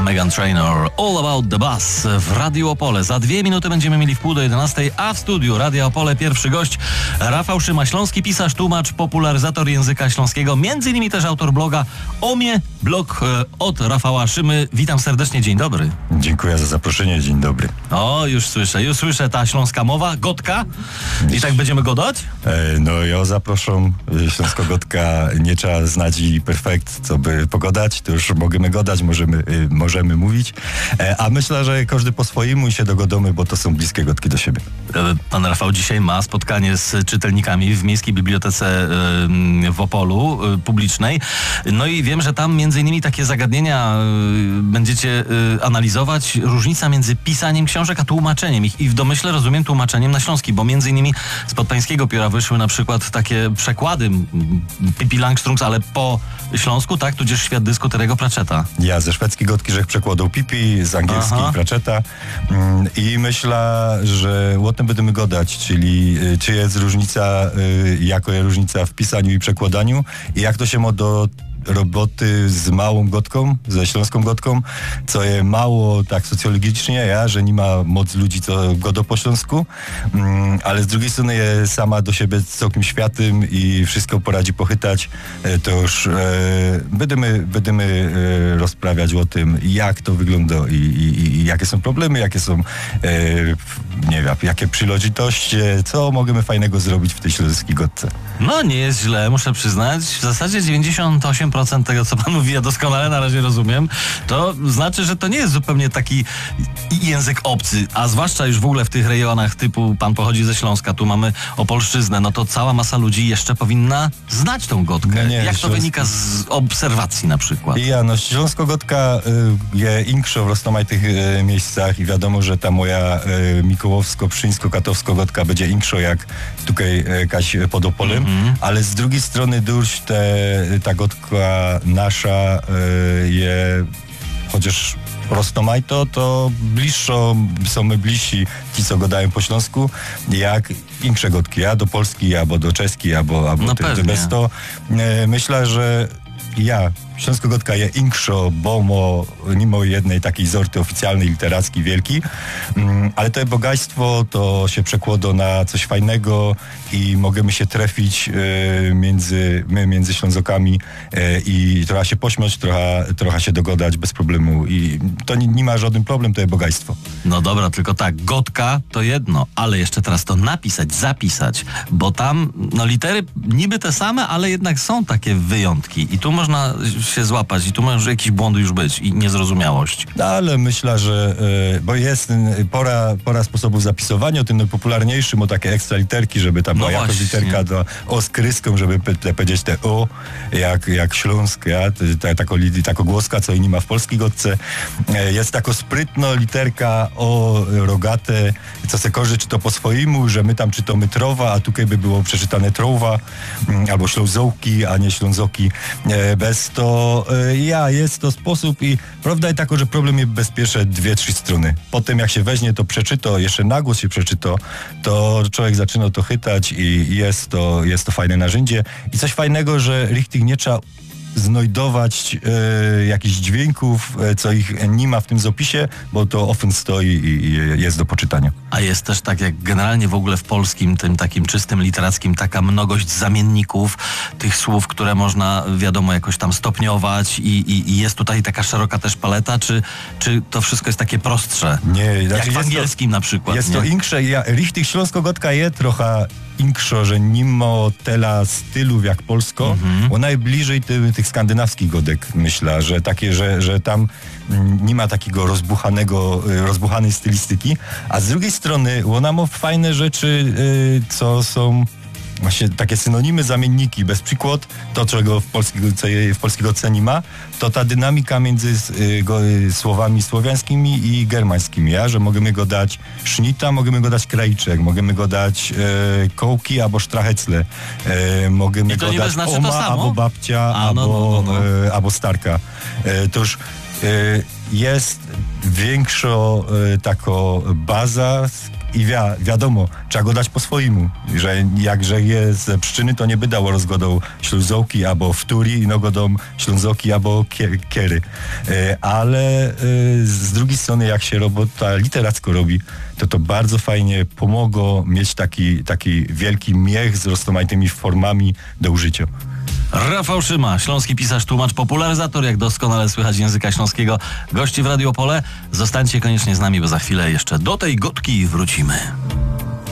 Meghan Trainor, All About the Bus w Radiu Opole. Za 2 minuty będziemy mieli w 10:30, a w studiu Radia Opole pierwszy gość Rafał Szyma, śląski pisarz, tłumacz, popularyzator języka śląskiego, między innymi też autor bloga OMIE, blog od Rafała Szymy. Witam serdecznie, dzień dobry. Dziękuję za zaproszenie, dzień dobry. O, już słyszę ta śląska mowa, gotka. I tak będziemy godać? No ja zaproszam, śląsko-gotka nie trzeba znać i perfekt, co by pogodać, to już możemy godać, możemy mówić, a myślę, że każdy po swojemu i się dogodamy, bo to są bliskie gotki do siebie. Pan Rafał dzisiaj ma spotkanie z czytelnikami w Miejskiej Bibliotece w Opolu publicznej. No i wiem, że tam między innymi takie zagadnienia będziecie analizować. Różnica między pisaniem książek a tłumaczeniem ich. I w domyśle rozumiem tłumaczeniem na śląski, bo między innymi spod pańskiego pióra wyszły na przykład takie przekłady Pippi Langströms, ale po śląsku, tak? Tudzież Świat dysku Terry'ego Pratchetta. Ja ze szwedzkiej gotki żech przekładał Pippi, z angielskiej Pratchetta i myślę, że o tym będziemy gadać, czyli czy jest różnica, jaka jest różnica w pisaniu i przekładaniu i jak to się ma do roboty z małą gotką, ze śląską gotką, co jest mało tak socjologicznie, że nie ma moc ludzi, co godo po śląsku, ale z drugiej strony jest sama do siebie całkiem światem i wszystko poradzi pochytać, to już będziemy rozprawiać o tym, jak to wygląda i jakie są problemy, jakie są nie wiem, jakie przyleżitości, co możemy fajnego zrobić w tej śląskiej gotce. No nie jest źle, muszę przyznać. W zasadzie 98% tego, co pan mówi, ja doskonale na razie rozumiem. To znaczy, że to nie jest zupełnie taki język obcy, a zwłaszcza już w ogóle w tych rejonach typu pan pochodzi ze Śląska, tu mamy Opolszczyznę, no to cała masa ludzi jeszcze powinna znać tą gotkę. No nie, jak to wynika z obserwacji na przykład? No śląsko-gotka jest inkszo w rozmaitych miejscach i wiadomo, że ta moja mikołowsko-przyńsko-katowsko-gotka będzie inkszo jak tutaj jakaś pod Opolem, ale z drugiej strony durś ta gotka nasza je, chociaż roztomajto, to bliższo są my bliżsi ci, co gadają po śląsku, jak insze gotki, do Polski, albo do czeski, albo no bez to. Myślę, że śląsko-gotka je inkszo, bo mimo jednej takiej zorty oficjalnej, literackiej, wielkiej, ale to bogactwo to się przekłada na coś fajnego i możemy się trafić między Ślązokami i trochę się pośmiać, trochę się dogadać bez problemu i to nie ma żaden problem, to jest bogactwo. No dobra, tylko tak, gotka to jedno, ale jeszcze teraz to napisać, zapisać, bo tam litery niby te same, ale jednak są takie wyjątki i tu można się złapać i tu może jakiś błąd już być i niezrozumiałość. No, ale myślę, że bo jest pora sposobów zapisowania, o tym najpopularniejszym, o takie ekstra literki, żeby tam była jakaś literka o z kryską, żeby powiedzieć te o, jak śląsk, tako głoska, co i nie ma w polskiej gotce. Jest tako sprytno literka o rogate, co se korzy, czy to po swojemu, że my tam czytamy trowa, a tutaj by było przeczytane trowa, albo ślązołki, a nie ślązoki. Bez to jest to sposób i prawda jest taka, że problem jest bez pierwsze 2-3 strony. Potem jak się weźmie to przeczyto, jeszcze na głos się przeczyto, to człowiek zaczyna to chytać i jest to fajne narzędzie. I coś fajnego, że richtig nie trzeba znajdować jakichś dźwięków, co ich nie ma w tym zapisie, bo to often stoi i jest do poczytania. A jest też tak jak generalnie w ogóle w polskim, tym takim czystym literackim, taka mnogość zamienników, tych słów, które można wiadomo jakoś tam stopniować i jest tutaj taka szeroka też paleta, czy to wszystko jest takie prostsze? Nie, jak w angielskim na przykład. Jest to inksze, richtig śląsko-gotka jest trochę inkszo, że mimo tela stylów jak polsko, ona jest bliżej tych skandynawskich godek, myślę, że takie, że tam nie ma takiego rozbuchanej stylistyki, a z drugiej strony ona ma fajne rzeczy, co są właśnie takie synonimy, zamienniki, bez przykład, to czego w polskiej gotce nie ma, to ta dynamika między słowami słowiańskimi i germańskimi, że możemy go dać sznita, możemy go dać krajczek, możemy go dać kołki albo sztrahecle, możemy go dać oma albo babcia, albo starka. To już jest większa taka baza, i wiadomo, trzeba go dać po swojemu, że jakże jest ze pszczyny, to nie by dało rozgodą śluzołki albo wturi, no godą śluzoki albo kiery. Ale z drugiej strony, jak się robota literacko robi, to bardzo fajnie pomogło mieć taki wielki miech z rozmaitymi formami do użycia. Rafał Szyma, śląski pisarz, tłumacz, popularyzator, jak doskonale słychać, języka śląskiego. Gości w Radio Opole. Zostańcie koniecznie z nami, bo za chwilę jeszcze do tej gotki wrócimy.